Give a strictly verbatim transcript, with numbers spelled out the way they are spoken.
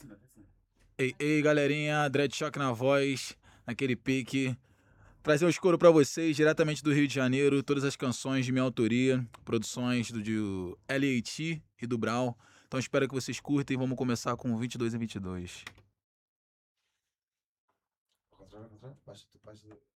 Ei, ei, galerinha, Dreadshock na voz, naquele pique. Trazer um escuro pra vocês, diretamente do Rio de Janeiro, todas as canções de minha autoria, produções do de L A T e do Brau. Então espero que vocês curtem e vamos começar com vinte e dois em vinte e dois. Ao contrário, ao contrário. Baixa, tu baixa.